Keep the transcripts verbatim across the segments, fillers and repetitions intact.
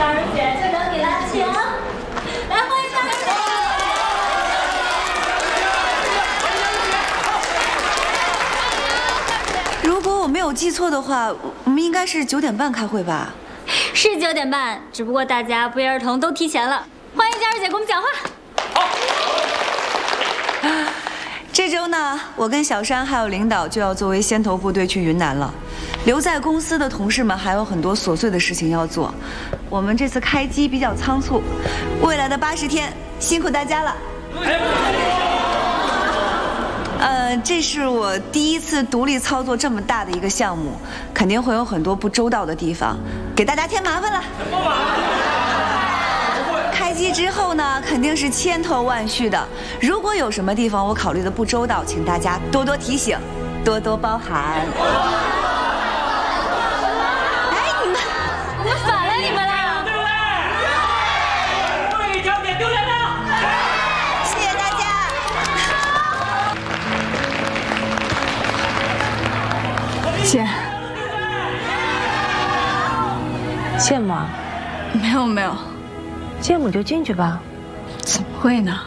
佳儿姐就等你了，请来欢迎佳儿姐。 如果我没有记错的话，我们应该是九点半开会吧？ 是九点半，只不过大家不约而同都提前了。欢迎佳儿姐给我们讲话。好。 这周呢，我跟小山还有领导就要作为先头部队去云南了。留在公司的同事们还有很多琐碎的事情要做。我们这次开机比较仓促，未来的八十天辛苦大家了。呃，这是我第一次独立操作这么大的一个项目，肯定会有很多不周到的地方，给大家添麻烦了。开机之后呢，肯定是千头万绪的。如果有什么地方我考虑的不周到，请大家多多提醒，多多包涵。哎，你们， 我反了你们了， 对不对？对，焦点丢人了。 谢谢大家。 谢。 羡慕啊？ 没有没有。 羡慕就进去吧。 怎么会呢？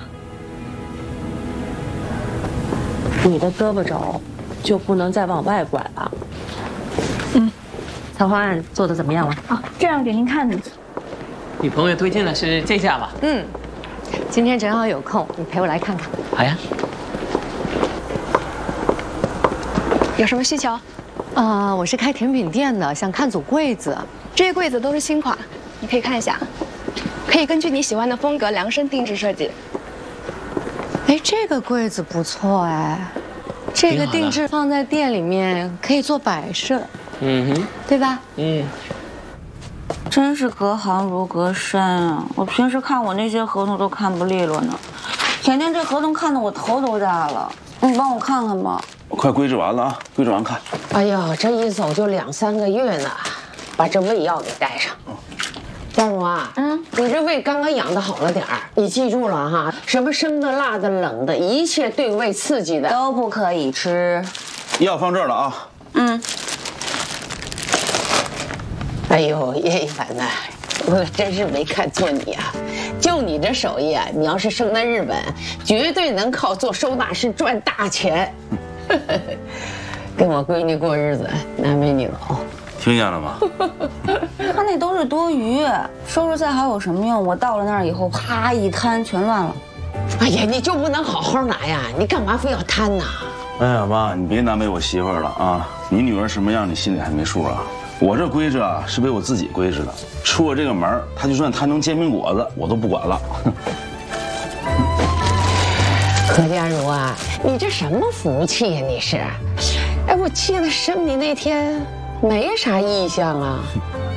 你的胳膊肘就不能再往外拐了。 嗯。 策划案做的怎么样了？ 啊，这样给您看。 女朋友推荐的是这下吧？ 嗯。今天正好有空，你陪我来看看。 好呀。 有什么需求？ 啊、呃，我是开甜品店的，想看组柜子。 这些柜子都是新款，你可以看一下。可以根据你喜欢的风格量身定制设计。 哎，这个柜子不错哎，这个定制放在店里面可以做摆设， 嗯哼， 对吧？ 嗯， 真是隔行如隔山啊！我平时看我那些合同都看不利落呢，天天这合同看得我头都大了。你帮我看看吧。 我快规制完了啊，规制完看。 哎呀，这一走就两三个月呢，把这胃药给带上。大荣啊，嗯，你这胃刚刚养的好了点儿，你记住了哈，什么生的、辣的、冷的，一切对胃刺激的都不可以吃。 药放这儿了啊。 嗯。 哎呦，叶一凡呐，我真是没看错你啊！就你这手艺啊，你要是生在日本，绝对能靠做收纳师赚大钱。跟我闺女过日子，难为你了哦。 听见了吗？ 他那都是多余，收拾再好有什么用？我到了那儿以后，啪一摊全乱了。 哎呀，你就不能好好拿呀？你干嘛非要摊呢？ 哎呀妈，你别难为我媳妇儿了啊！你女儿什么样，你心里还没数啊？我这规制啊，是为我自己规制的。出了这个门，她就算摊成煎饼果子，我都不管了。 何家茹啊，你这什么福气呀？你是？哎，我记得生你那天。没啥异象啊，